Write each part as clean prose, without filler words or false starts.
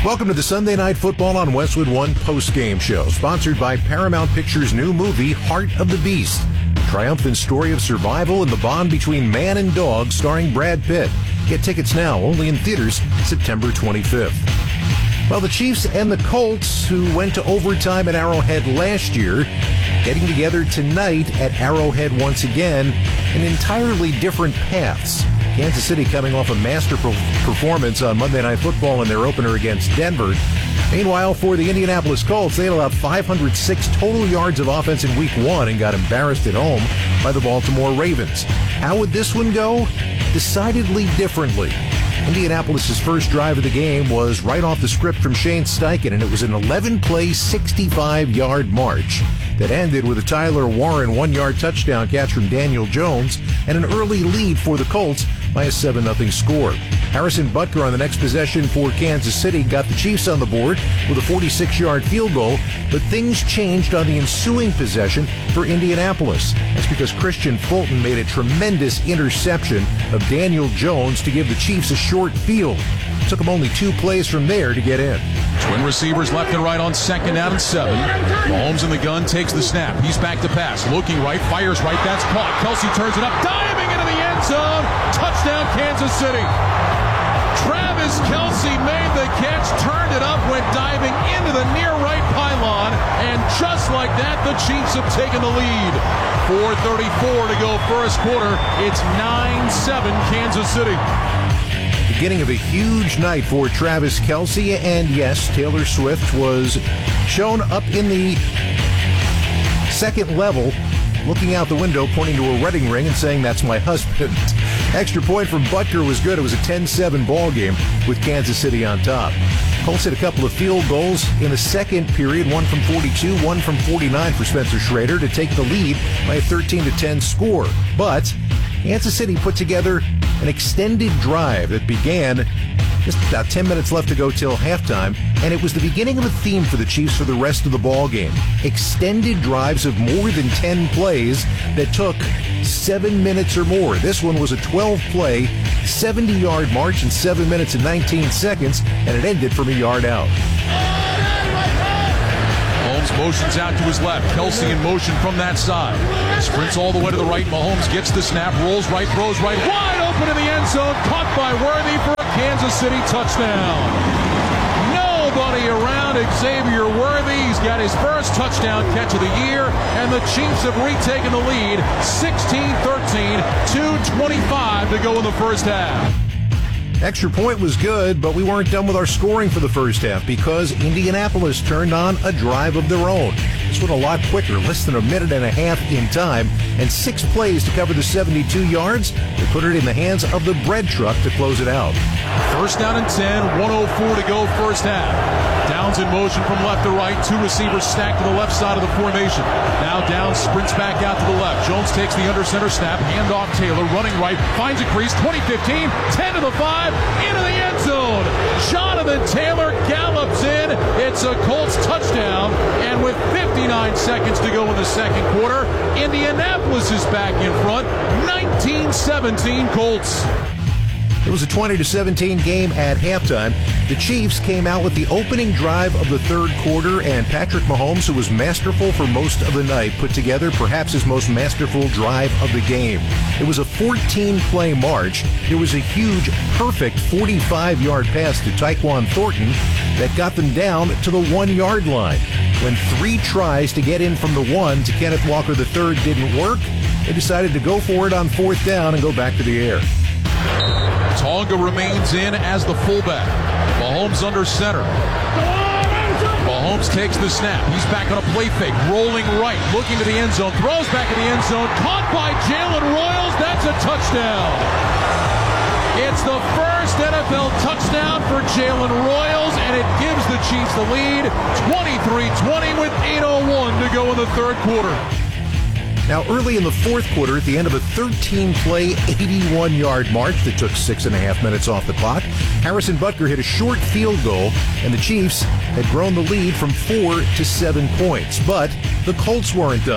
Welcome to the Sunday Night Football on Westwood One post-game show, sponsored by Paramount Pictures' new movie, Heart of the Beast. A triumphant story of survival and the bond between man and dog, starring Brad Pitt. Get tickets now, only in theaters September 25th. Well, the Chiefs and the Colts, who went to overtime at Arrowhead last year, getting together tonight at Arrowhead once again in entirely different paths. Kansas City coming off a masterful performance on Monday Night Football in their opener against Denver. Meanwhile, for the Indianapolis Colts, they had allowed 506 total yards of offense in Week 1 and got embarrassed at home by the Baltimore Ravens. How would this one go? Decidedly differently. Indianapolis' first drive of the game was right off the script from Shane Steichen, and it was an 11-play, 65-yard march that ended with a Tyler Warren 1-yard touchdown catch from Daniel Jones and an early lead for the Colts by a 7-0 score. Harrison Butker on the next possession for Kansas City got the Chiefs on the board with a 46-yard field goal, but things changed on the ensuing possession for Indianapolis. That's because Christian Fulton made a tremendous interception of Daniel Jones to give the Chiefs a short field. It took them only 2 plays from there to get in. Twin receivers left and right on 2nd down and 7. Mahomes in the gun, takes the snap. He's back to pass. Looking right, fires right. That's caught. Kelsey turns it up, diving into the end zone. Touchdown, Kansas City. Travis Kelsey made the catch, turned it up, went diving into the near right pylon, and just like that, the Chiefs have taken the lead. 4:34 to go first quarter. It's 9-7 Kansas City. Beginning of a huge night for Travis Kelsey, and yes, Taylor Swift was shown up in the second level, looking out the window, pointing to a wedding ring and saying, "That's my husband." Extra point from Butker was good. It was a 10-7 ball game with Kansas City on top. Colts hit a couple of field goals in the second period, one from 42, one from 49 for Spencer Schrader to take the lead by a 13-10 score. But Kansas City put together an extended drive that began just about 10 minutes left to go till halftime, and it was the beginning of a theme for the Chiefs for the rest of the ball game. Extended drives of more than 10 plays that took 7 minutes or more. This one was a 12-play, 70-yard march in 7 minutes and 19 seconds, and it ended from a yard out. Mahomes motions out to his left. Kelsey in motion from that side. Sprints all the way to the right. Mahomes gets the snap, rolls right, throws right. Wide open in the end zone. Caught by Worthy for a Kansas City touchdown. Nobody around Xavier Worthy. He's got his first touchdown catch of the year, and the Chiefs have retaken the lead. 16-13, 2:25 to go in the first half. Extra point was good, but we weren't done with our scoring for the first half because Indianapolis turned on a drive of their own. This one a lot quicker, less than a minute and a half in time, and 6 plays to cover the 72 yards. They put it in the hands of the bread truck to close it out. First down and 10, 1:04 to go first half. Downs in motion from left to right. 2 receivers stacked to the left side of the formation. Now Downs sprints back out to the left. Jones takes the under center snap. Handoff Taylor, running right. Finds a crease. 20-15. 10 to the 5. Into the end zone. Jonathan Taylor gallops in. It's a Colts touchdown. And with 59 seconds to go in the second quarter, Indianapolis is back in front. 19-17 Colts. It was a 20-17 game at halftime. The Chiefs came out with the opening drive of the third quarter, and Patrick Mahomes, who was masterful for most of the night, put together perhaps his most masterful drive of the game. It was a 14-play march. There was a huge, perfect 45-yard pass to Tyquan Thornton that got them down to the 1-yard line. When 3 tries to get in from the 1 to Kenneth Walker III didn't work, they decided to go for it on 4th down and go back to the air. Tonga remains in as the fullback. Mahomes under center. Mahomes takes the snap. He's back on a play fake. Rolling right. Looking to the end zone. Throws back in the end zone. Caught by Jalen Royals. That's a touchdown. It's the first NFL touchdown for Jalen Royals, and it gives the Chiefs the lead. 23-20 with 8:01 to go in the third quarter. Now, early in the fourth quarter, at the end of a 13-play, 81-yard march that took 6.5 minutes off the clock, Harrison Butker hit a short field goal, and the Chiefs had grown the lead from 4 to 7 points. But the Colts weren't done.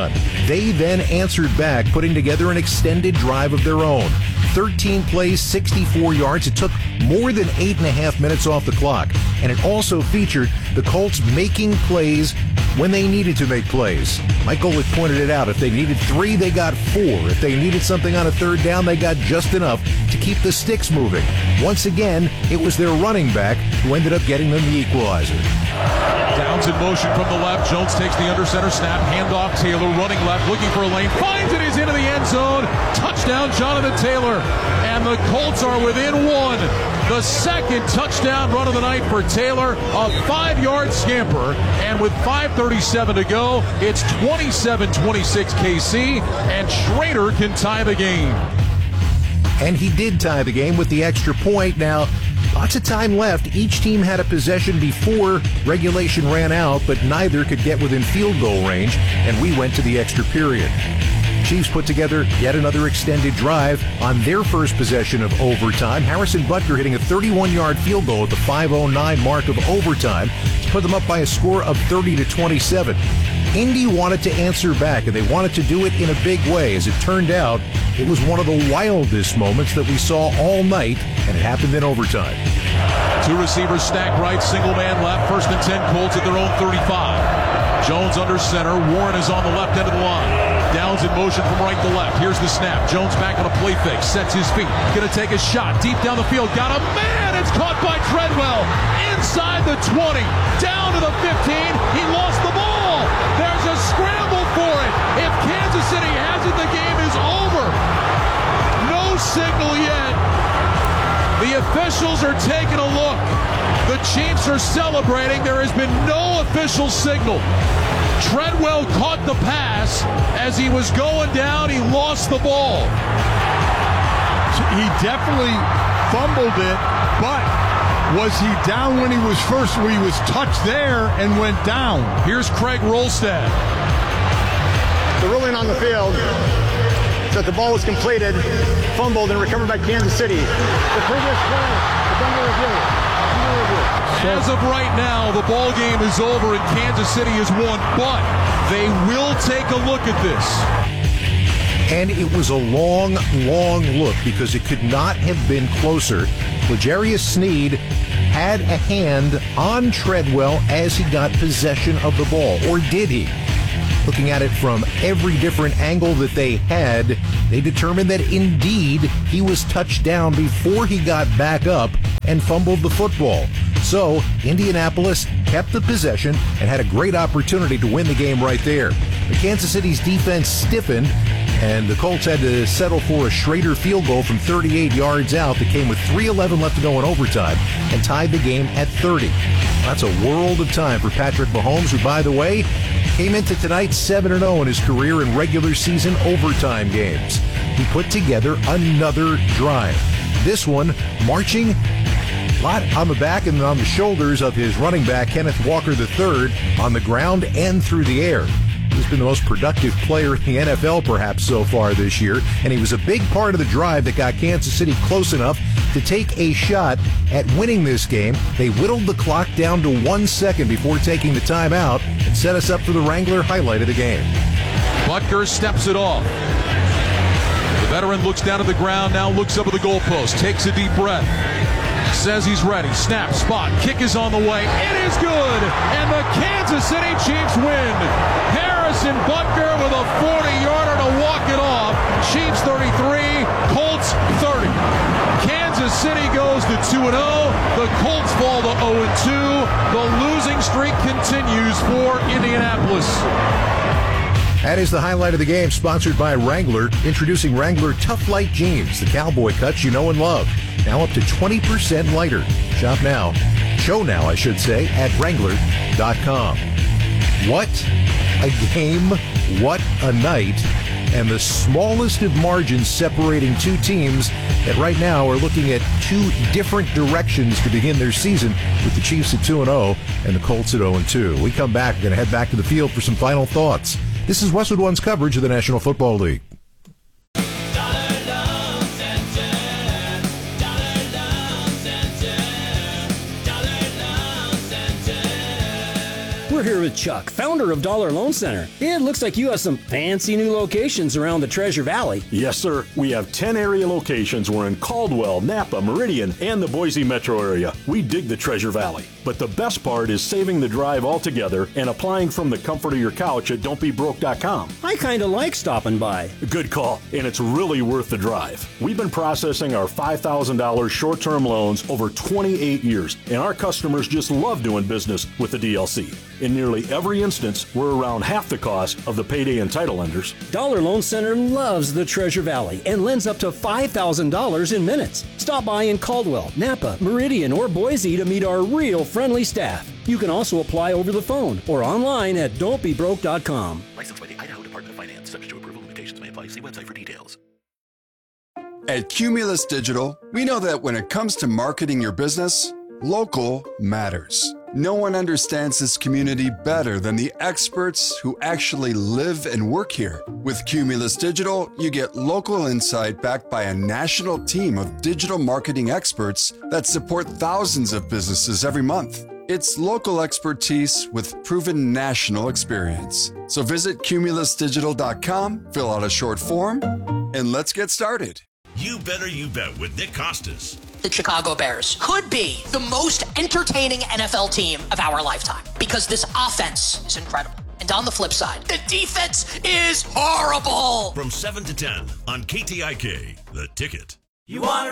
They then answered back, putting together an extended drive of their own. 13 plays, 64 yards. It took more than 8.5 minutes off the clock. And it also featured the Colts making plays when they needed to make plays. Mike Golick pointed it out. If they needed 3, they got 4. If they needed something on a third down, they got just enough to keep the sticks moving. Once again, it was their running back who ended up getting them the equalizer. Downs in motion from the left. Jones takes the under center snap. Handoff Taylor, running left, looking for a lane. Finds it. He's into the end zone. Touchdown, Jonathan Taylor. And the Colts are within 1. The second touchdown run of the night for Taylor. A 5-yard scamper. And with 5:37 to go, it's 27-26 KC. And Schrader can tie the game. And he did tie the game with the extra point. Now, lots of time left. Each team had a possession before regulation ran out, but neither could get within field goal range, and we went to the extra period. Chiefs put together yet another extended drive on their first possession of overtime. Harrison Butker hitting a 31-yard field goal at the 5:09 mark of overtime to put them up by a score of 30-27. Indy wanted to answer back, and they wanted to do it in a big way. As it turned out, it was one of the wildest moments that we saw all night, and it happened in overtime. 2 receivers stacked right, single man left. 1st and 10, Colts at their own 35. Jones under center. Warren is on the left end of the line. Downs in motion from right to left. Here's the snap. Jones back on a play fake. Sets his feet. Going to take a shot deep down the field. Got a man. It's caught by Treadwell. Inside the 20. Down to the 15. He lost the ball. There's a scramble for it. If Kansas City has it, the game is over. No signal yet. The officials are taking a look. The Chiefs are celebrating. There has been no official signal. Treadwell caught the pass. As he was going down, he lost the ball. He definitely fumbled it, but was he down when he was first, where he was touched there and went down? Here's Craig Rolstad. The ruling on the field is that the ball was completed, fumbled, and recovered by Kansas City. The previous play is under review. As of right now, the ball game is over and Kansas City has won, but they will take a look at this. And it was a long, long look because it could not have been closer. L'Jarius Sneed had a hand on Treadwell as he got possession of the ball, or did he? Looking at it from every different angle that they had, they determined that indeed he was touched down before he got back up and fumbled the football. So Indianapolis kept the possession and had a great opportunity to win the game right there. The Kansas City's defense stiffened, and the Colts had to settle for a Schrader field goal from 38 yards out that came with 3:11 left to go in overtime and tied the game at 30. That's a world of time for Patrick Mahomes, who, by the way, came into tonight 7-0 in his career in regular season overtime games. He put together another drive. This one marching a lot on the back and on the shoulders of his running back, Kenneth Walker III, on the ground and through the air. He's been the most productive player in the NFL perhaps so far this year, and he was a big part of the drive that got Kansas City close enough to take a shot at winning this game. They whittled the clock down to 1 second before taking the timeout and set us up for the Wrangler highlight of the game. Butker steps it off. The veteran looks down at the ground, now looks up at the goalpost, takes a deep breath. Says he's ready. Snap, spot, kick is on the way. It is good, and the Kansas City Chiefs win. Harrison Butker with a 40-yarder to walk it off. Chiefs 33, Colts 30. Kansas City goes to 2-0. The Colts fall to 0-2. The losing streak continues for Indianapolis. That is the highlight of the game, sponsored by Wrangler. Introducing Wrangler Tough Light Jeans, the cowboy cuts you know and love. Now up to 20% lighter. Shop now. Show now, I should say, at Wrangler.com. What a game. What a night. And the smallest of margins separating two teams that right now are looking at two different directions to begin their season, with the Chiefs at 2-0 and the Colts at 0-2. We come back. We're going to head back to the field for some final thoughts. This is Westwood One's coverage of the National Football League. We're here with Chuck, founder of Dollar Loan Center. It looks like you have some fancy new locations around the Treasure Valley. Yes, sir. We have 10 area locations. We're in Caldwell, Napa, Meridian, and the Boise metro area. We dig the Treasure Valley. But the best part is saving the drive altogether and applying from the comfort of your couch at don'tbebroke.com. I kind of like stopping by. Good call, and it's really worth the drive. We've been processing our $5,000 short-term loans over 28 years, and our customers just love doing business with the DLC. In nearly every instance, we're around half the cost of the payday and title lenders. Dollar Loan Center loves the Treasure Valley and lends up to $5,000 in minutes. Stop by in Caldwell, Napa, Meridian, or Boise to meet our real friendly staff. You can also apply over the phone or online at don'tbebroke.com. Licensed by the Idaho Department of Finance. Subject to approval. Limitations may apply. See website for details. At Cumulus Digital, we know that when it comes to marketing your business, local matters. No one understands this community better than the experts who actually live and work here. With Cumulus Digital, you get local insight backed by a national team of digital marketing experts that support thousands of businesses every month. It's local expertise with proven national experience. So visit cumulusdigital.com, fill out a short form, and let's get started. You Better You Bet with Nick Costas. The Chicago Bears could be the most entertaining NFL team of our lifetime because this offense is incredible. And on the flip side, the defense is horrible. From 7 to 10 on KTIK, The Ticket. You want